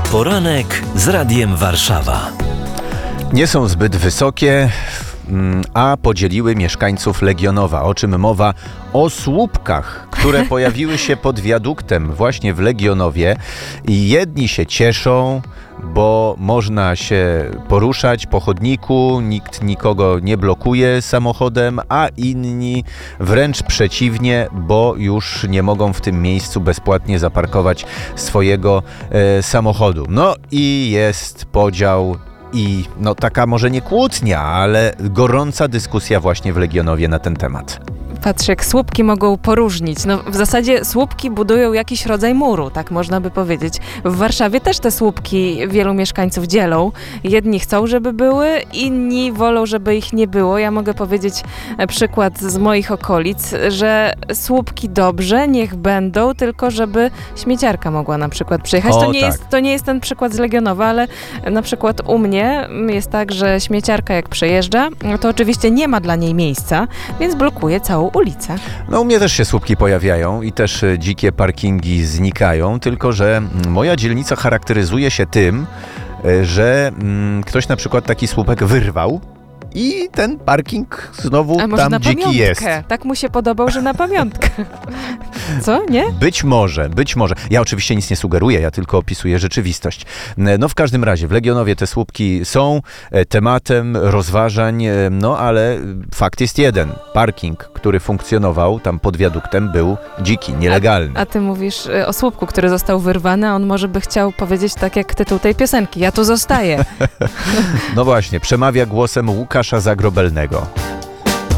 Poranek z Radiem Warszawa. Nie są zbyt wysokie, a podzieliły mieszkańców Legionowa. O czym mowa? O słupkach, które pojawiły się pod wiaduktem właśnie w Legionowie. I jedni się cieszą, bo można się poruszać po chodniku, nikt nikogo nie blokuje samochodem, a inni wręcz przeciwnie, bo już nie mogą w tym miejscu bezpłatnie zaparkować swojego samochodu. No i jest podział i taka może nie kłótnia, ale gorąca dyskusja właśnie w Legionowie na ten temat. Patrz, jak słupki mogą poróżnić. W zasadzie słupki budują jakiś rodzaj muru, tak można by powiedzieć. W Warszawie też te słupki wielu mieszkańców dzielą. Jedni chcą, żeby były, inni wolą, żeby ich nie było. Ja mogę powiedzieć przykład z moich okolic, że słupki dobrze, niech będą, tylko żeby śmieciarka mogła na przykład przyjechać. To nie jest ten przykład z Legionowa, ale na przykład u mnie jest tak, że śmieciarka jak przejeżdża, to oczywiście nie ma dla niej miejsca, więc blokuje całą ulicę. U mnie też się słupki pojawiają i też dzikie parkingi znikają, tylko że moja dzielnica charakteryzuje się tym, że ktoś na przykład taki słupek wyrwał i ten parking znowu tam dziki jest. Tak mu się podobał, że na pamiątkę. Co? Nie? Być może. Ja oczywiście nic nie sugeruję, ja tylko opisuję rzeczywistość. W każdym razie w Legionowie te słupki są tematem rozważań, ale fakt jest jeden. Parking, który funkcjonował tam pod wiaduktem, był dziki, nielegalny. A ty mówisz o słupku, który został wyrwany, a on może by chciał powiedzieć tak jak tytuł tej piosenki. Ja tu zostaję. No właśnie, przemawia głosem Łukasza Zagrobelnego.